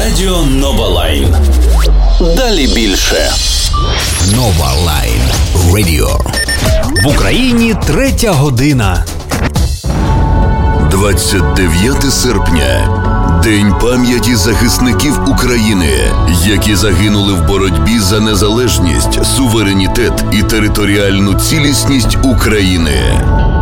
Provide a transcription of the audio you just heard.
Радіо Нова Лайн. Далі більше. Нова Лайн Радіо. В Україні 3 година. 29 серпня. День пам'яті захисників України, які загинули в боротьбі за незалежність, суверенітет і територіальну цілісність України.